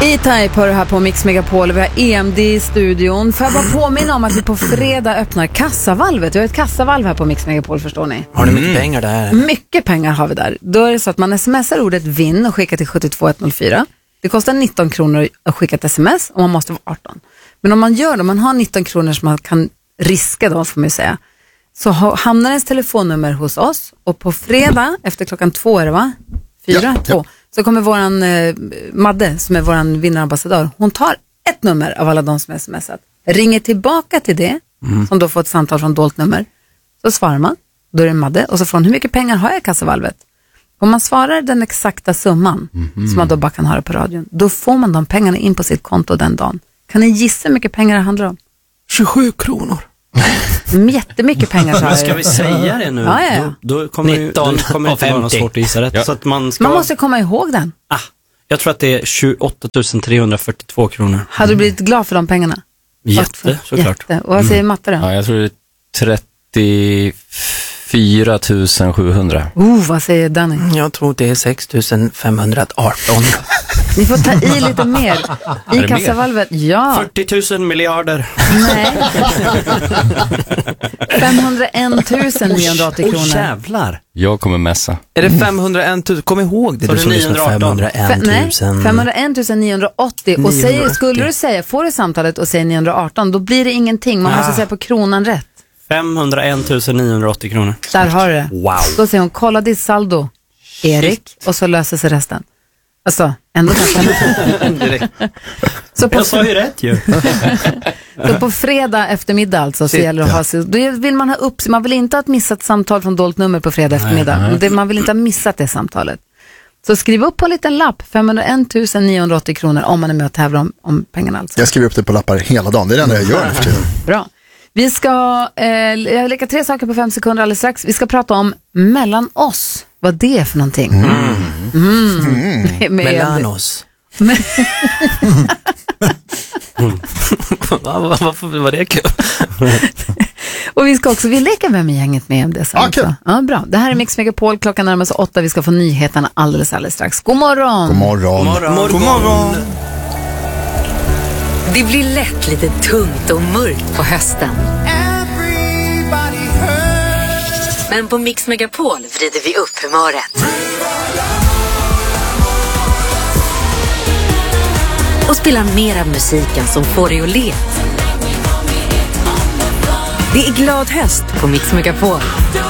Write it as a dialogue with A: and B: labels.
A: E-Type hör här på Mix Megapol. Vi har EMD i studion. Får jag bara påminna om att vi på fredag öppnar kassavalvet. Vi har ett kassavalv här på Mix Megapol, förstår ni.
B: Har ni mycket pengar där?
A: Mycket pengar har vi där. Då är det så att man smsar ordet vinn och skickar till 72104. Det kostar 19 kronor att skicka ett sms och man måste vara 18. Men om man gör det, om man har 19 kronor som man kan riska då, får man ju säga, så hamnar ens telefonnummer hos oss och på fredag efter klockan 2 är det va? 4? 2. Så kommer våran Madde som är våran vinnarambassadör. Hon tar ett nummer av alla de som är smsat. Ringer tillbaka till det som då får ett samtal från dolt nummer. Så svarar man. Då är det Madde. Och så från hur mycket pengar har jag i kassavalvet? Om man svarar den exakta summan som man då bara kan höra på radion. Då får man de pengarna in på sitt konto den dagen. Kan ni gissa hur mycket pengar det handlar om?
B: 27 kronor.
A: Jättemycket pengar så här.
C: Ska vi säga det nu?
A: Ja.
C: Då kommer
B: 19
C: det kommer inte vara något svårt att gissa rätt. Ja. Så att man
A: måste komma ihåg den.
C: Jag tror att det är 28 342 kronor.
A: Hade du blivit glad för de pengarna?
C: Såklart.
A: Jätte. Och vad säger Matte då?
D: Ja, jag tror det är 34 700.
A: Vad säger Danny?
B: Jag tror det är 6 518.
A: Ni får ta i lite mer. I kassavalvet, ja.
C: 40 000 miljarder.
A: Nej. 501 980 kronor.
C: Jävlar.
D: Jag kommer mässa.
B: Är det 501 000? Kom ihåg det.
C: Så
B: Du
C: det
B: som lyssnar 501 000.
A: Nej, 501 980. Och skulle du säga, får du samtalet och säger 918, då blir det ingenting. Man måste säga på kronan rätt.
C: 501 980 kronor.
A: Där har du det.
C: Wow.
A: Då säger hon, kolla ditt saldo, Erik. Och så löser sig resten. Alltså, ändå kanske.
C: Jag sa ju rätt ju.
A: Så på fredag eftermiddag alltså så gäller det att ha, då vill man ha upp, man vill inte ha ett missat samtal från dolt nummer på fredag eftermiddag. Man vill inte ha missat det samtalet. Så skriv upp på en liten lapp, 501 980 kronor om man är med och tävlar om pengarna alltså.
E: Jag skriver upp det på lappar hela dagen, det är det enda jag gör för tiden.
A: Bra. Vi ska lägga 3 saker på 5 sekunder alldeles strax. Vi ska prata om mellan oss. Vad det är för någonting.
B: Mellan oss.
C: Varför var det kul?
A: Och vi ska också, vi leker Vem i gänget med om det sen också. Ja, bra. Det här är Mix Megapol, klockan närmar sig 8. Vi ska få nyheterna alldeles strax. God morgon!
E: God morgon!
B: God morgon!
F: Det blir lätt lite tungt och mörkt på hösten. Men på Mix Megapol vrider vi upp humöret. Och spelar mer av musiken som får dig att le. Det är glad höst på Mix Megapol.